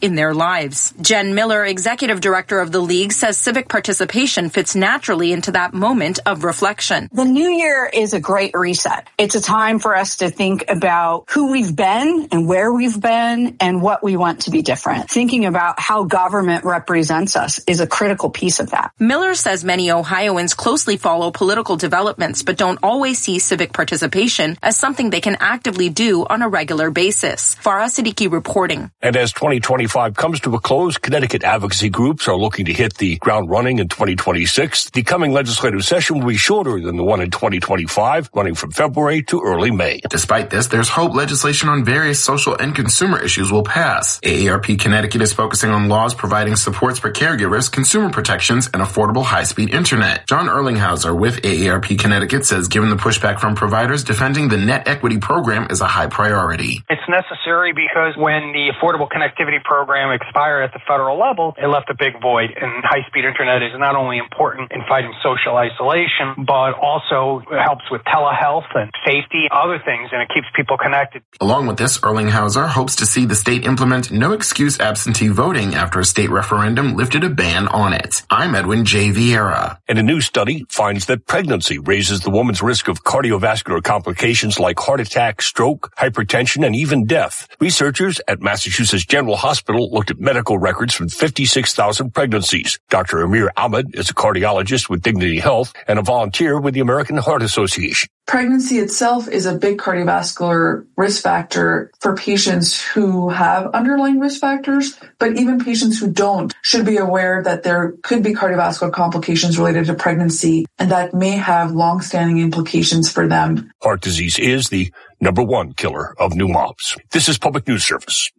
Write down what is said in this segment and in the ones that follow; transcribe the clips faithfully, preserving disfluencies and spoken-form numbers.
in their lives. Jen Miller, executive director of the League, says civic participation fits naturally into that moment of reflection. The new year is a great reset. It's a time for us to think about who we've been and where we've been and what we want to be different. Thinking about how government represents us is a critical piece of that. Miller says many Ohioans closely follow political developments but don't always see civic participation as something they can actively do on a regular basis. Farah Siddiqui reporting. And as twenty twenty-five comes to a close, Connecticut advocacy groups are looking to hit the ground running in twenty twenty-six. The coming legislative session will be shorter than the one in twenty twenty-five, running from February to early May. Despite this, there's hope legislation on various social and consumer issues will pass. A A R P Connecticut is focusing on laws providing supports for caregivers, consumer protections, and affordable high-speed internet. John Erlinghauser with A A R P Connecticut says given the pushback from providers, defending the net equity program is a high priority. It's necessary because when the Affordable Connectivity Program expired at the federal level, it left a big void, and high-speed internet is not only important in fighting social isolation, but also helps with telehealth and safety, other things, and it keeps people connected. Along with this, Erlinghauser hopes to see the state implement no-excuse absentee voting after a state referendum lifted a ban on it. I'm Edwin J. Vieira. And a new study finds that pregnancy raises the woman's risk of cardiovascular complications like heart attack, stroke, hypertension, and even death. Researchers at Massachusetts General Hospital looked at medical records from fifty-six thousand pregnancies. Doctor Amir Ahmed is a cardiologist with Dignity Health and a volunteer with the American Heart Association. Pregnancy itself is a big cardiovascular risk factor for patients who have underlying risk factors, but even patients who don't should be aware that there could be cardiovascular complications related to pregnancy, and that may have long-standing implications for them. Heart disease is the number one killer of new moms. This is Public News Service.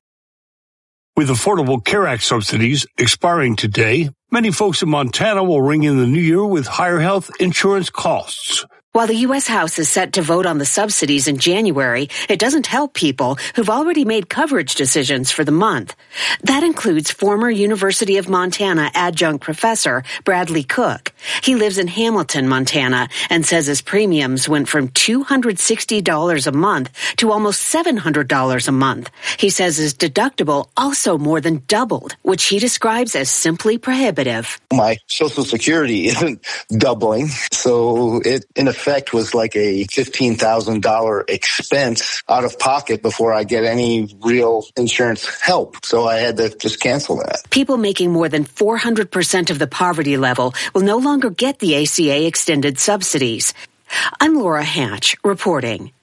With Affordable Care Act subsidies expiring today, many folks in Montana will ring in the new year with higher health insurance costs. While the U S House is set to vote on the subsidies in January, it doesn't help people who've already made coverage decisions for the month. That includes former University of Montana adjunct professor Bradley Cook. He lives in Hamilton, Montana, and says his premiums went from two hundred sixty dollars a month to almost seven hundred dollars a month. He says his deductible also more than doubled, which he describes as simply prohibitive. My Social Security isn't doubling, so it, in effect, effect was like a fifteen thousand dollars expense out of pocket before I get any real insurance help. So I had to just cancel that. People making more than four hundred percent of the poverty level will no longer get the A C A extended subsidies. I'm Laura Hatch reporting.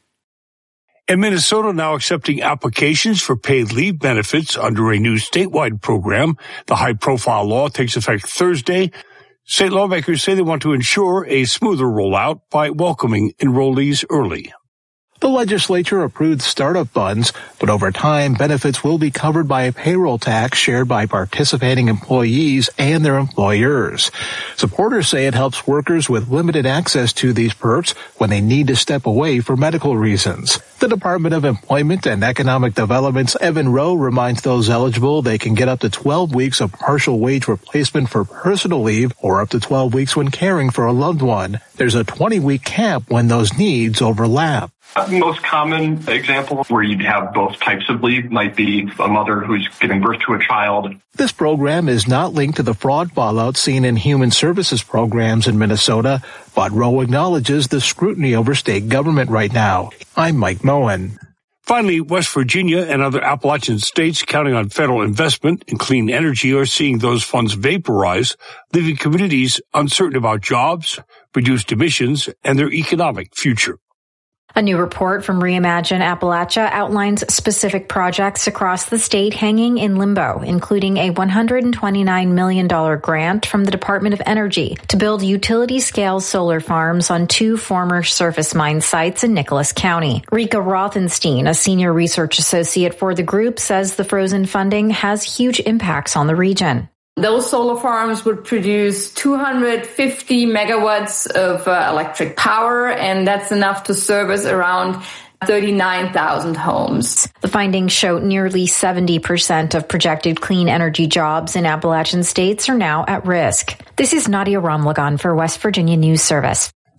In Minnesota, now accepting applications for paid leave benefits under a new statewide program. The high-profile law takes effect Thursday. State lawmakers say they want to ensure a smoother rollout by welcoming enrollees early. The legislature approved startup funds, but over time, benefits will be covered by a payroll tax shared by participating employees and their employers. Supporters say it helps workers with limited access to these perks when they need to step away for medical reasons. The Department of Employment and Economic Development's Evan Rowe reminds those eligible they can get up to twelve weeks of partial wage replacement for personal leave or up to twelve weeks when caring for a loved one. There's a twenty-week cap when those needs overlap. The most common example where you'd have both types of leave might be a mother who's giving birth to a child. This program is not linked to the fraud fallout seen in human services programs in Minnesota, but Rowe acknowledges the scrutiny over state government right now. I'm Mike Moen. Finally, West Virginia and other Appalachian states counting on federal investment in clean energy are seeing those funds vaporize, leaving communities uncertain about jobs, reduced emissions, and their economic future. A new report from Reimagine Appalachia outlines specific projects across the state hanging in limbo, including a one hundred twenty-nine million dollars grant from the Department of Energy to build utility-scale solar farms on two former surface mine sites in Nicholas County. Rika Rothenstein, a senior research associate for the group, says the frozen funding has huge impacts on the region. Those solar farms would produce two hundred fifty megawatts of uh, electric power, and that's enough to service around thirty-nine thousand homes. The findings show nearly seventy percent of projected clean energy jobs in Appalachian states are now at risk. This is Nadia Ramlagan for West Virginia News Service.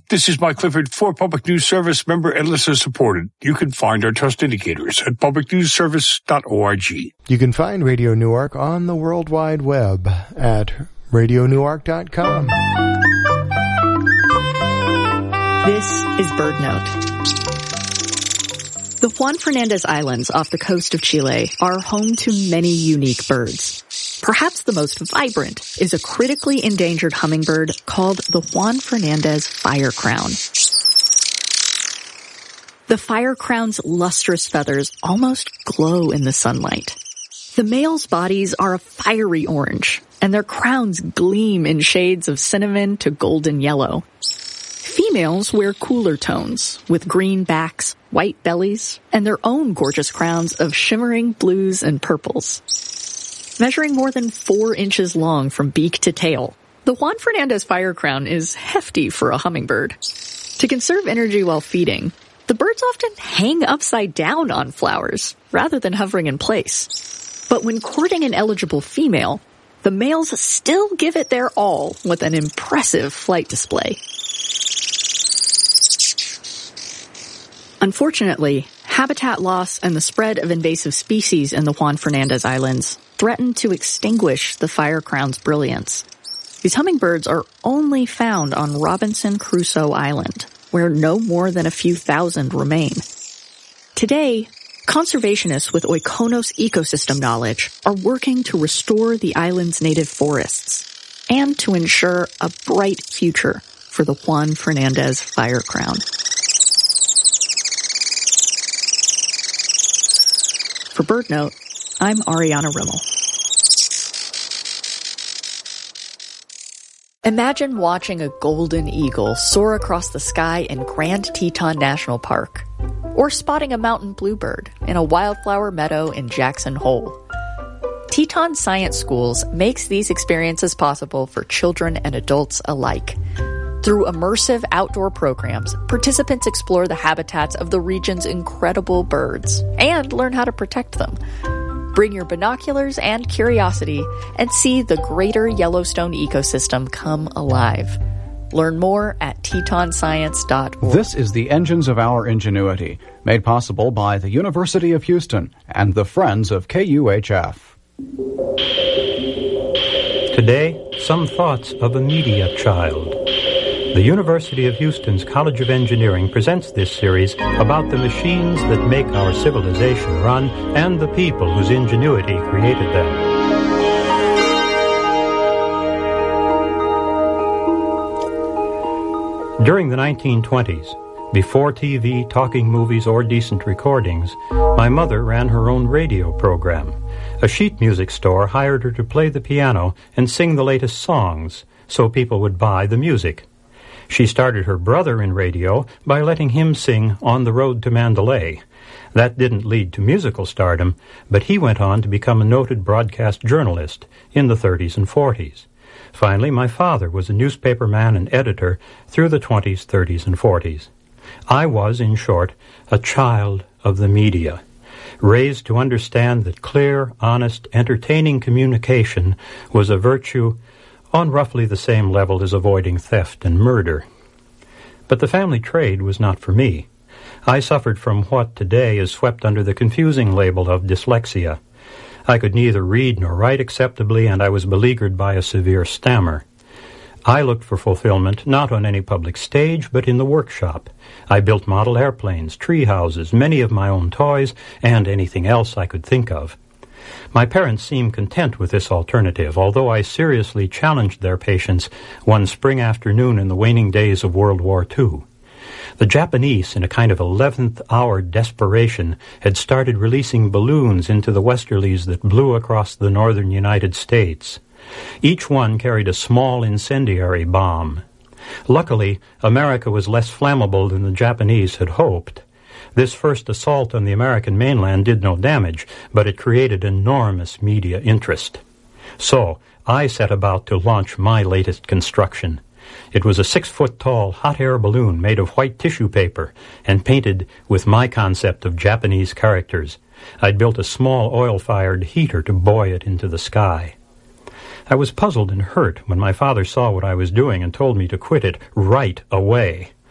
This is Mike Clifford for Public News Service, member and listener supported. You can find our trust indicators at public news service dot org. You can find Radio Newark on the World Wide Web at radio newark dot com. This is BirdNote. The Juan Fernandez Islands off the coast of Chile are home to many unique birds. Perhaps the most vibrant is a critically endangered hummingbird called the Juan Fernandez firecrown. The firecrown's lustrous feathers almost glow in the sunlight. The male's bodies are a fiery orange, and their crowns gleam in shades of cinnamon to golden yellow. Females wear cooler tones, with green backs, white bellies, and their own gorgeous crowns of shimmering blues and purples. Measuring more than four inches long from beak to tail, the Juan Fernandez firecrown is hefty for a hummingbird. To conserve energy while feeding, the birds often hang upside down on flowers, rather than hovering in place. But when courting an eligible female, the males still give it their all with an impressive flight display. Unfortunately, habitat loss and the spread of invasive species in the Juan Fernandez Islands threaten to extinguish the firecrown's brilliance. These hummingbirds are only found on Robinson Crusoe Island, where no more than a few thousand remain. Today, conservationists with Oikonos ecosystem knowledge are working to restore the island's native forests and to ensure a bright future for the Juan Fernandez firecrown. For BirdNote, I'm Ariana Rimmel. Imagine watching a golden eagle soar across the sky in Grand Teton National Park, or spotting a mountain bluebird in a wildflower meadow in Jackson Hole. Teton Science Schools makes these experiences possible for children and adults alike. Through immersive outdoor programs, participants explore the habitats of the region's incredible birds and learn how to protect them. Bring your binoculars and curiosity and see the greater Yellowstone ecosystem come alive. Learn more at teton science dot org. This is the Engines of Our Ingenuity, made possible by the University of Houston and the Friends of K U H F. Today, some thoughts of a media child. The University of Houston's College of Engineering presents this series about the machines that make our civilization run and the people whose ingenuity created them. During the nineteen twenties, before T V, talking movies, or decent recordings, my mother ran her own radio program. A sheet music store hired her to play the piano and sing the latest songs so people would buy the music. She started her brother in radio by letting him sing On the Road to Mandalay. That didn't lead to musical stardom, but he went on to become a noted broadcast journalist in the thirties and forties. Finally, my father was a newspaperman and editor through the twenties, thirties, and forties. I was, in short, a child of the media, raised to understand that clear, honest, entertaining communication was a virtue on roughly the same level as avoiding theft and murder. But the family trade was not for me. I suffered from what today is swept under the confusing label of dyslexia. I could neither read nor write acceptably, and I was beleaguered by a severe stammer. I looked for fulfillment not on any public stage, but in the workshop. I built model airplanes, tree houses, many of my own toys, and anything else I could think of. My parents seemed content with this alternative, although I seriously challenged their patience one spring afternoon in the waning days of World War Two. The Japanese, in a kind of eleventh-hour desperation, had started releasing balloons into the westerlies that blew across the northern United States. Each one carried a small incendiary bomb. Luckily, America was less flammable than the Japanese had hoped. This first assault on the American mainland did no damage, but it created enormous media interest. So, I set about to launch my latest construction. It was a six-foot-tall hot air balloon made of white tissue paper and painted with my concept of Japanese characters. I'd built a small oil-fired heater to buoy it into the sky. I was puzzled and hurt when my father saw what I was doing and told me to quit it right away.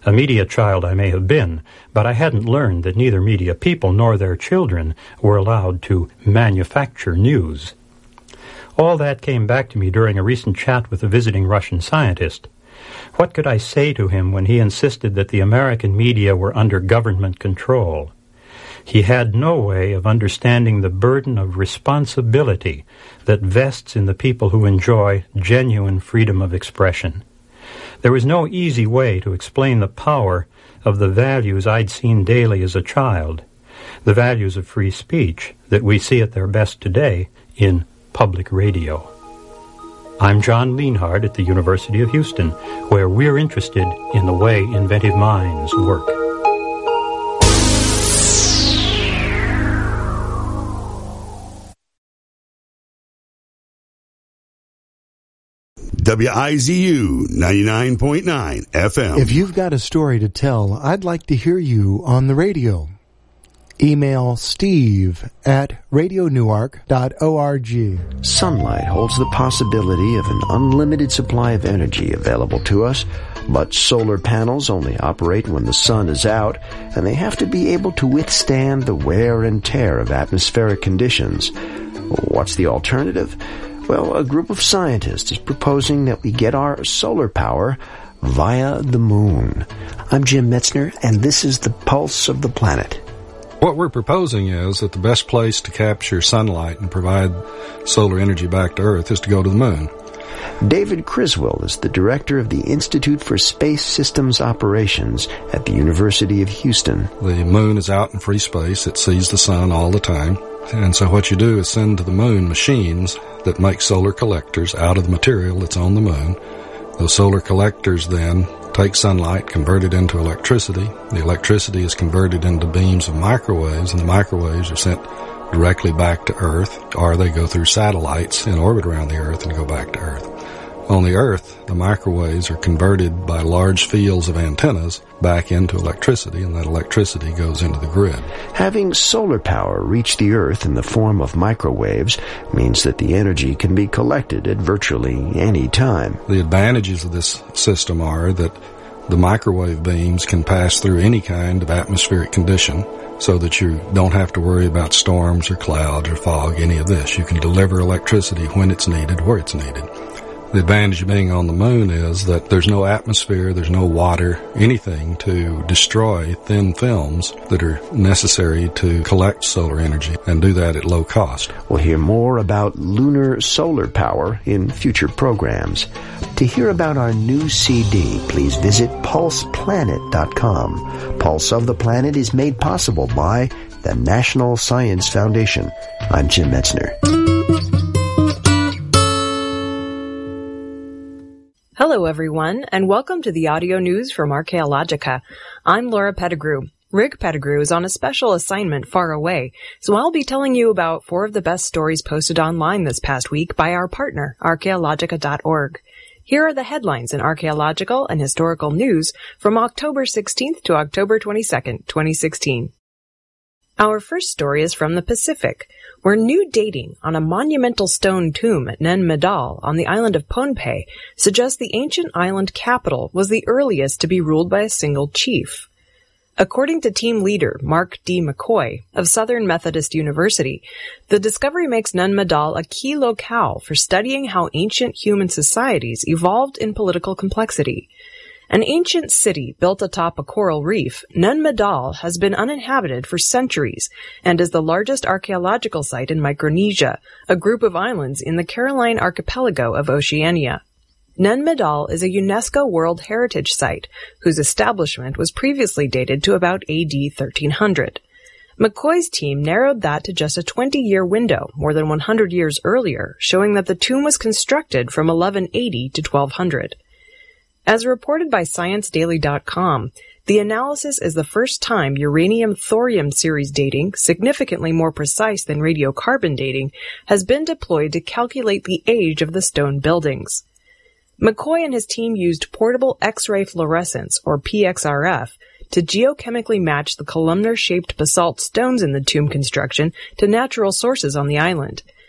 A media child I may have been, but I hadn't learned that neither media people nor their children were allowed to manufacture news. All that came back to me during a recent chat with a visiting Russian scientist. What could I say to him when he insisted that the American media were under government control? He had no way of understanding the burden of responsibility that vests in the people who enjoy genuine freedom of expression. There was no easy way to explain the power of the values I'd seen daily as a child, the values of free speech that we see at their best today in public radio. I'm John Lienhard at the University of Houston, where we're interested in the way inventive minds work. W I Z U ninety-nine point nine F M. If you've got a story to tell, I'd like to hear you on the radio. Email steve at radio newark dot org. Sunlight holds the possibility of an unlimited supply of energy available to us, but solar panels only operate when the sun is out, and they have to be able to withstand the wear and tear of atmospheric conditions. What's the alternative? Well, a group of scientists is proposing that we get our solar power via the moon. I'm Jim Metzner, and this is the Pulse of the Planet. What we're proposing is that the best place to capture sunlight and provide solar energy back to Earth is to go to the moon. David Criswell is the director of the Institute for Space Systems Operations at the University of Houston. The moon is out in free space. It sees the sun all the time. And so what you do is send to the moon machines that make solar collectors out of the material that's on the moon. Those solar collectors then take sunlight, convert it into electricity. The electricity is converted into beams of microwaves, and the microwaves are sent directly back to Earth, or they go through satellites in orbit around the Earth and go back to Earth. On the Earth, the microwaves are converted by large fields of antennas back into electricity, and that electricity goes into the grid. Having solar power reach the Earth in the form of microwaves means that the energy can be collected at virtually any time. The advantages of this system are that the microwave beams can pass through any kind of atmospheric condition, so that you don't have to worry about storms or clouds or fog, any of this. You can deliver electricity when it's needed, where it's needed. The advantage of being on the moon is that there's no atmosphere, there's no water, anything to destroy thin films that are necessary to collect solar energy and do that at low cost. We'll hear more about lunar solar power in future programs. To hear about our new C D, please visit pulse planet dot com. Pulse of the Planet is made possible by the National Science Foundation. I'm Jim Metzner. Hello, everyone, and welcome to the audio news from Archaeologica. I'm Laura Pettigrew. Rick Pettigrew is on a special assignment far away, so I'll be telling you about four of the best stories posted online this past week by our partner, archaeologica dot org. Here are the headlines in archaeological and historical news from October sixteenth to October twenty-second, twenty sixteen. Our first story is from the Pacific, where new dating on a monumental stone tomb at Nen Madal on the island of Pohnpei suggests the ancient island capital was the earliest to be ruled by a single chief. According to team leader Mark D. McCoy of Southern Methodist University, the discovery makes Nen Madal a key locale for studying how ancient human societies evolved in political complexity. An ancient city built atop a coral reef, Nen Madal has been uninhabited for centuries and is the largest archaeological site in Micronesia, a group of islands in the Caroline archipelago of Oceania. Nen Madal is a UNESCO World Heritage Site, whose establishment was previously dated to about A D thirteen hundred. McCoy's team narrowed that to just a twenty-year window, more than one hundred years earlier, showing that the tomb was constructed from eleven eighty to twelve hundred. As reported by Science Daily dot com, the analysis is the first time uranium-thorium series dating, significantly more precise than radiocarbon dating, has been deployed to calculate the age of the stone buildings. McCoy and his team used portable X-ray fluorescence, or P X R F, to geochemically match the columnar-shaped basalt stones in the tomb construction to natural sources on the island.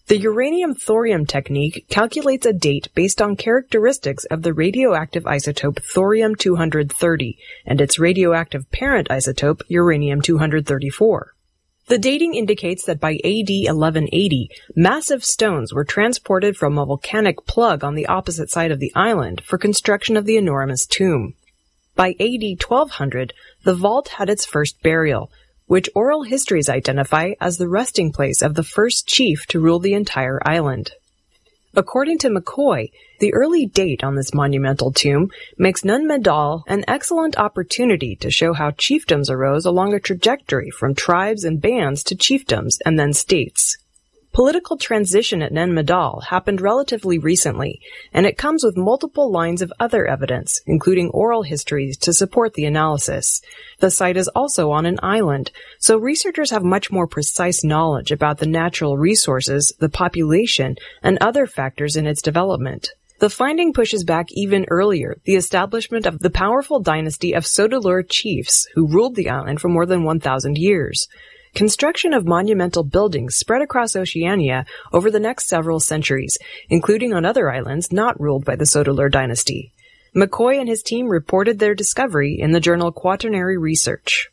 The uranium-thorium technique calculates a date based on characteristics of the radioactive isotope thorium two thirty and its radioactive parent isotope uranium two thirty-four. The dating indicates that by A D eleven eighty, massive stones were transported from a volcanic plug on the opposite side of the island for construction of the enormous tomb. By A D twelve hundred, the vault had its first burial, which oral histories identify as the resting place of the first chief to rule the entire island. According to McCoy, the early date on this monumental tomb makes Nunn Medal an excellent opportunity to show how chiefdoms arose along a trajectory from tribes and bands to chiefdoms and then states. Political transition at Nunn Medal happened relatively recently, and it comes with multiple lines of other evidence, including oral histories, to support the analysis. The site is also on an island, so researchers have much more precise knowledge about the natural resources, the population, and other factors in its development. The finding pushes back even earlier the establishment of the powerful dynasty of Sodalur chiefs who ruled the island for more than one thousand years. Construction of monumental buildings spread across Oceania over the next several centuries, including on other islands not ruled by the Sodalur dynasty. McCoy and his team reported their discovery in the journal Quaternary Research.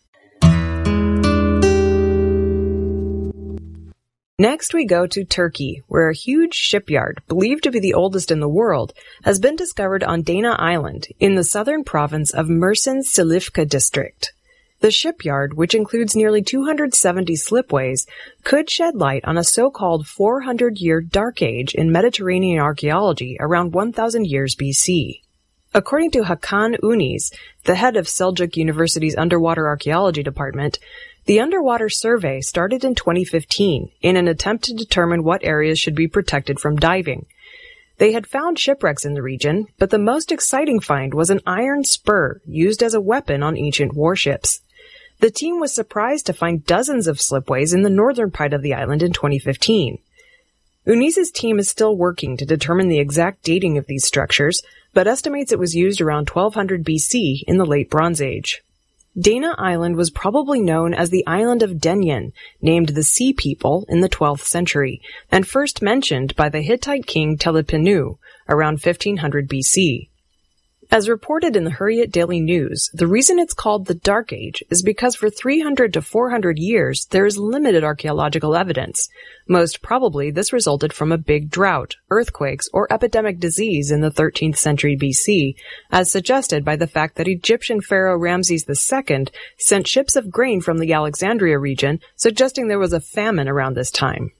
Next we go to Turkey, where a huge shipyard, believed to be the oldest in the world, has been discovered on Dana Island in the southern province of Mersin Silifke district. The shipyard, which includes nearly two hundred seventy slipways, could shed light on a so-called four hundred year dark age in Mediterranean archaeology around one thousand years B C. According to Hakan Uniz, the head of Seljuk University's Underwater Archaeology Department, the underwater survey started in twenty fifteen in an attempt to determine what areas should be protected from diving. They had found shipwrecks in the region, but the most exciting find was an iron spur used as a weapon on ancient warships. The team was surprised to find dozens of slipways in the northern part of the island in twenty fifteen. Uniz's team is still working to determine the exact dating of these structures, but estimates it was used around twelve hundred B C in the late Bronze Age. Dana Island was probably known as the Island of Denyen, named the Sea People in the twelfth century, and first mentioned by the Hittite king Telepinu around fifteen hundred B C. As reported in the Hurriyet Daily News, the reason it's called the Dark Age is because for three hundred to four hundred years there is limited archaeological evidence. Most probably this resulted from a big drought, earthquakes, or epidemic disease in the thirteenth century B C, as suggested by the fact that Egyptian pharaoh Ramses the Second sent ships of grain from the Alexandria region, suggesting there was a famine around this time.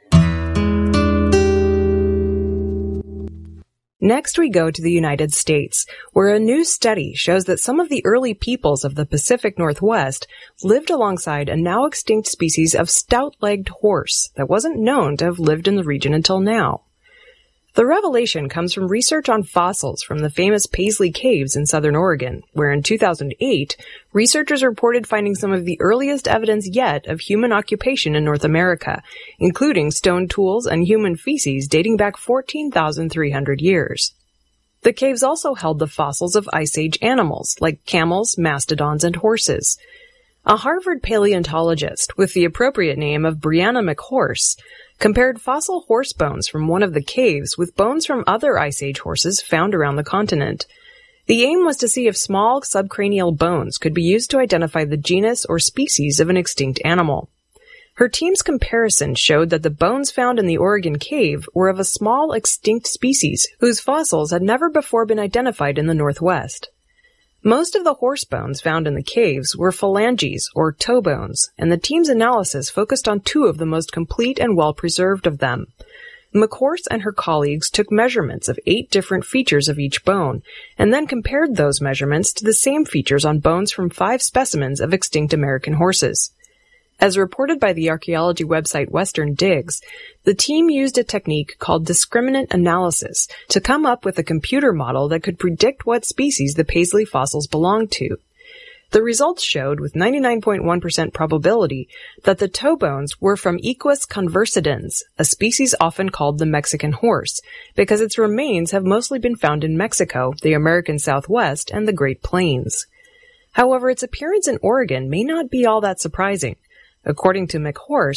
Next we go to the United States, where a new study shows that some of the early peoples of the Pacific Northwest lived alongside a now extinct species of stout-legged horse that wasn't known to have lived in the region until now. The revelation comes from research on fossils from the famous Paisley Caves in southern Oregon, where in two thousand eight, researchers reported finding some of the earliest evidence yet of human occupation in North America, including stone tools and human feces dating back fourteen thousand three hundred years. The caves also held the fossils of Ice Age animals, like camels, mastodons, and horses. A Harvard paleontologist, with the appropriate name of Brianna McHorse, compared fossil horse bones from one of the caves with bones from other Ice Age horses found around the continent. The aim was to see if small subcranial bones could be used to identify the genus or species of an extinct animal. Her team's comparison showed that the bones found in the Oregon cave were of a small extinct species whose fossils had never before been identified in the Northwest. Most of the horse bones found in the caves were phalanges, or toe bones, and the team's analysis focused on two of the most complete and well-preserved of them. McHorse and her colleagues took measurements of eight different features of each bone, and then compared those measurements to the same features on bones from five specimens of extinct American horses. As reported by the archaeology website Western Digs, the team used a technique called discriminant analysis to come up with a computer model that could predict what species the Paisley fossils belonged to. The results showed with ninety-nine point one percent probability that the toe bones were from Equus conversidens, a species often called the Mexican horse, because its remains have mostly been found in Mexico, the American Southwest, and the Great Plains. However, its appearance in Oregon may not be all that surprising. According to McHorse,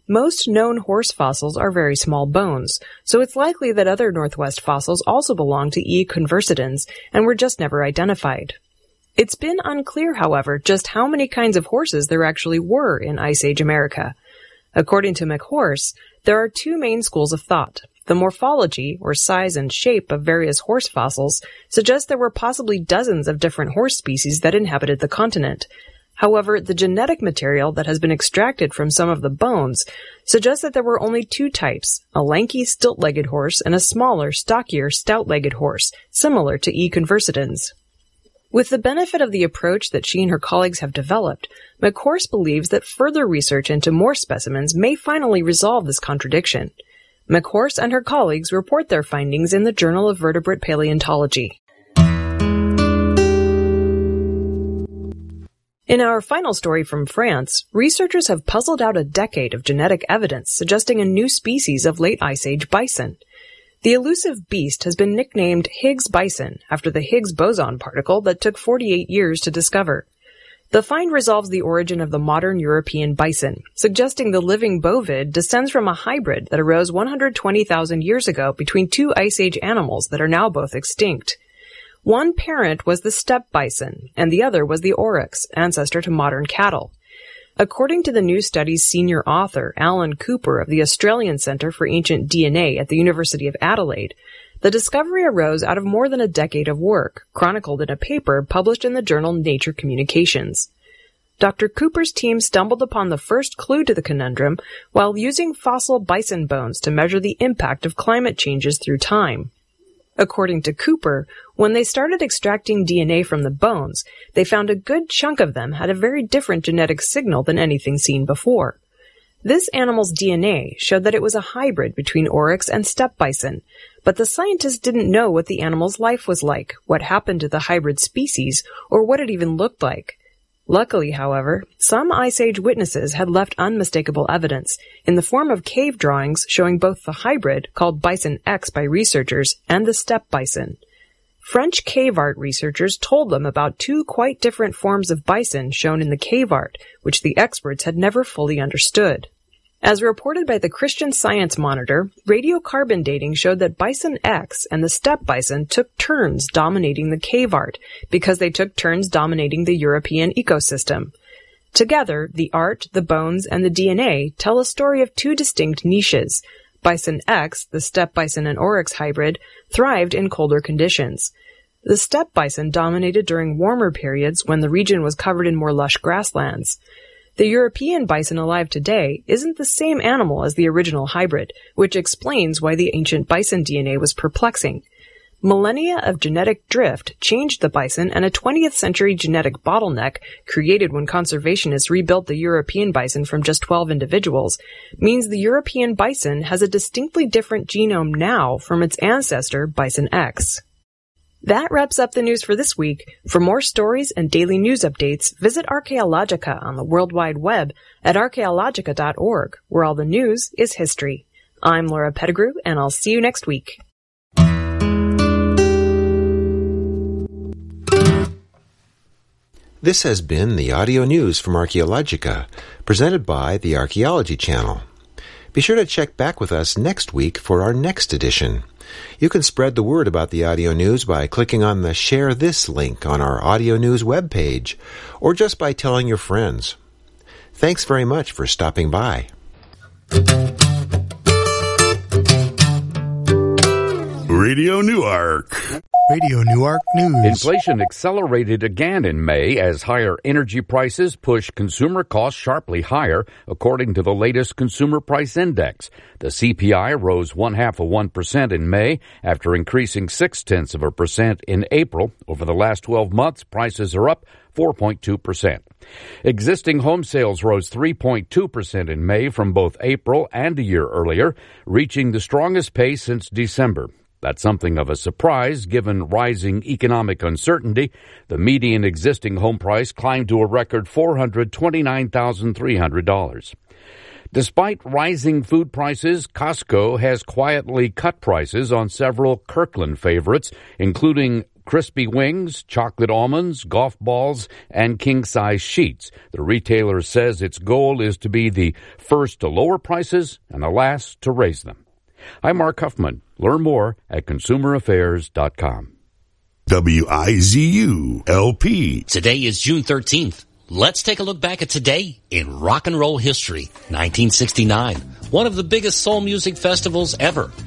most known horse fossils are very small bones, so it's likely that other Northwest fossils also belong to E. conversidens and were just never identified. It's been unclear, however, just how many kinds of horses there actually were in Ice Age America. According to McHorse, there are two main schools of thought. The morphology, or size and shape, of various horse fossils suggests there were possibly dozens of different horse species that inhabited the continent. However, the genetic material that has been extracted from some of the bones suggests that there were only two types, a lanky stilt-legged horse and a smaller, stockier, stout-legged horse, similar to E. conversidens. With the benefit of the approach that she and her colleagues have developed, McHorse believes that further research into more specimens may finally resolve this contradiction. McHorse and her colleagues report their findings in the Journal of Vertebrate Paleontology. In our final story from France, researchers have puzzled out a decade of genetic evidence suggesting a new species of late Ice Age bison. The elusive beast has been nicknamed Higgs bison after the Higgs boson particle that took forty-eight years to discover. The find resolves the origin of the modern European bison, suggesting the living bovid descends from a hybrid that arose one hundred twenty thousand years ago between two Ice Age animals that are now both extinct. One parent was the steppe bison, and the other was the oryx, ancestor to modern cattle. According to the new study's senior author, Alan Cooper of the Australian Centre for Ancient D N A at the University of Adelaide, the discovery arose out of more than a decade of work, chronicled in a paper published in the journal Nature Communications. Doctor Cooper's team stumbled upon the first clue to the conundrum while using fossil bison bones to measure the impact of climate changes through time. According to Cooper, when they started extracting D N A from the bones, they found a good chunk of them had a very different genetic signal than anything seen before. This animal's D N A showed that it was a hybrid between oryx and steppe bison, but the scientists didn't know what the animal's life was like, what happened to the hybrid species, or what it even looked like. Luckily, however, some Ice Age witnesses had left unmistakable evidence in the form of cave drawings showing both the hybrid, called Bison X by researchers, and the steppe bison. French cave art researchers told them about two quite different forms of bison shown in the cave art, which the experts had never fully understood. As reported by the Christian Science Monitor, radiocarbon dating showed that Bison X and the steppe bison took turns dominating the cave art because they took turns dominating the European ecosystem. Together, the art, the bones, and the D N A tell a story of two distinct niches. Bison X, the steppe bison and oryx hybrid, thrived in colder conditions. The steppe bison dominated during warmer periods when the region was covered in more lush grasslands. The European bison alive today isn't the same animal as the original hybrid, which explains why the ancient bison D N A was perplexing. Millennia of genetic drift changed the bison, and a twentieth century genetic bottleneck, created when conservationists rebuilt the European bison from just twelve individuals, means the European bison has a distinctly different genome now from its ancestor, Bison X. That wraps up the news for this week. For more stories and daily news updates, visit Archaeologica on the World Wide Web at archaeologica dot org, where all the news is history. I'm Laura Pettigrew, and I'll see you next week. This has been the audio news from Archaeologica, presented by the Archaeology Channel. Be sure to check back with us next week for our next edition. You can spread the word about the audio news by clicking on the Share This link on our audio news webpage, or just by telling your friends. Thanks very much for stopping by. Radio Newark. Radio Newark News. Inflation accelerated again in May as higher energy prices pushed consumer costs sharply higher, according to the latest Consumer Price Index. The C P I rose one half of one percent in May after increasing six tenths of a percent in April. Over the last twelve months, prices are up four point two percent. Existing home sales rose three point two percent in May from both April and a year earlier, reaching the strongest pace since December. That's something of a surprise given rising economic uncertainty. The median existing home price climbed to a record four hundred twenty-nine thousand three hundred dollars. Despite rising food prices, Costco has quietly cut prices on several Kirkland favorites, including crispy wings, chocolate almonds, golf balls, and king-size sheets. The retailer says its goal is to be the first to lower prices and the last to raise them. I'm Mark Huffman. Learn more at consumer affairs dot com. W I Z U L P. Today is June thirteenth. Let's take a look back at today in rock and roll history. nineteen sixty-nine, one of the biggest soul music festivals ever.